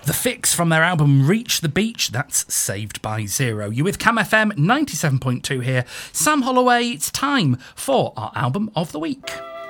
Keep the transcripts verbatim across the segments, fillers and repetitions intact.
The Fix from their album Reach the Beach, that's Saved by Zero. You're with Cam F M ninety-seven point two here. Sam Holloway, it's time for our album of the week.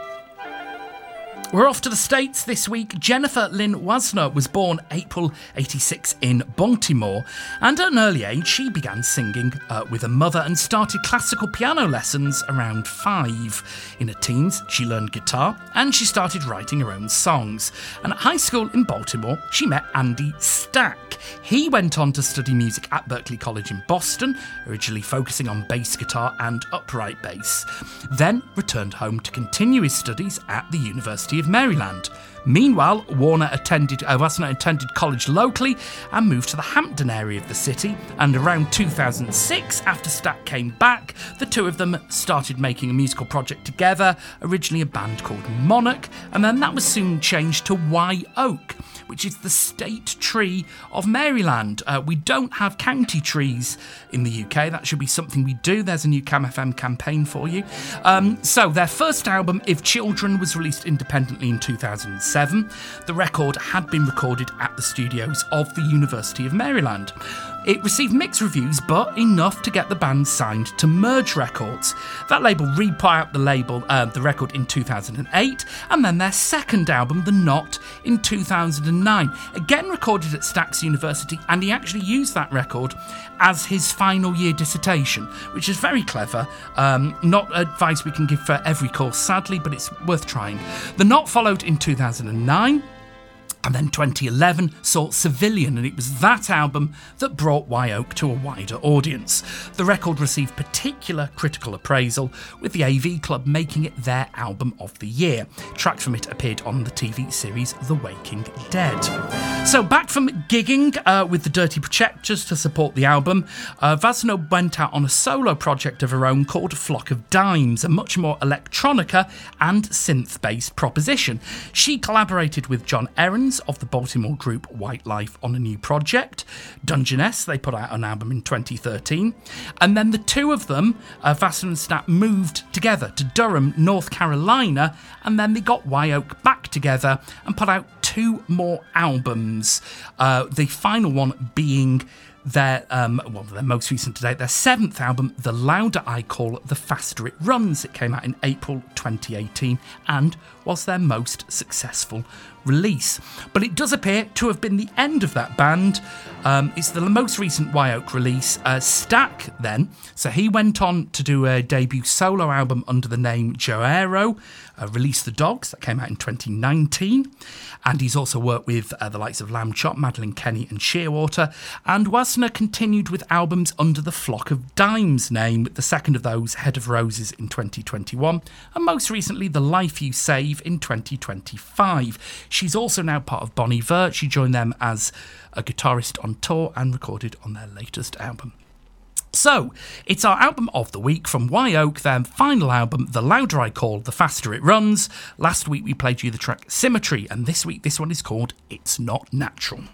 We're off to the States this week. Jennifer Lynn Wasner was born April eighty-six in Baltimore, and at an early age she began singing uh, with her mother and started classical piano lessons around five. In her teens she learned guitar and she started writing her own songs. And at high school in Baltimore she met Andy Stack. He went on to study music at Berklee College in Boston, originally focusing on bass guitar and upright bass, then returned home to continue his studies at the University of Maryland. Meanwhile, Warner attended, uh, Wasner attended college locally and moved to the Hampton area of the city, and around two thousand six, after Stack came back, the two of them started making a musical project together, originally a band called Monarch, and then that was soon changed to Wye Oak, which is the state tree of Maryland. Uh, we don't have county trees in the U K. That should be something we do. There's a new Cam F M campaign for you. Um, so their first album, If Children, was released independently in two thousand seven. The record had been recorded at the studios of the University of Maryland. It received mixed reviews, but enough to get the band signed to Merge Records. That label re-put out the label, uh, the record in two thousand eight, and then their second album, The Knot, in two thousand nine. Again recorded at Stack's University, and he actually used that record as his final year dissertation, which is very clever. Um, not advice we can give for every course, sadly, but it's worth trying. The Knot followed in two thousand nine. And then twenty eleven saw Civilian, and it was that album that brought Wye Oak to a wider audience. The record received particular critical appraisal, with the A V Club making it their album of the year. Tracks from it appeared on the T V series The Waking Dead. So back from gigging uh, with the Dirty Projectors to support the album, uh, Wasner went out on a solo project of her own called Flock of Dimes, a much more electronica and synth-based proposition. She collaborated with John Ehrens of the Baltimore group White Life on a new project. Dungeness, they put out an album in twenty thirteen. And then the two of them, uh, Wasner and Stack, moved together to Durham, North Carolina, and then they got Wye Oak back together and put out two more albums. Uh, the final one being their, um, well, their most recent to date, their seventh album, The Louder I Call, The Faster It Runs. It came out in April twenty eighteen and was their most successful release. But it does appear to have been the end of that band. Um, it's the most recent Wye Oak release. Uh, Stack, then, so he went on to do a debut solo album under the name Joero, uh, Release the Dogs, that came out in twenty nineteen. And he's also worked with uh, the likes of Lamb Chop, Madeline Kenny and Shearwater. And Wasner continued with albums under the Flock of Dimes name, with the second of those, Head of Roses, in twenty twenty-one. And most recently, The Life You Save in twenty twenty-five. She's also now part of Bon Iver. She joined them as a guitarist on tour and recorded on their latest album. So, it's our album of the week from Wye Oak, their final album, The Louder I Call, The Faster It Runs. Last week we played you the track Symmetry, and this week this one is called It's Not Natural.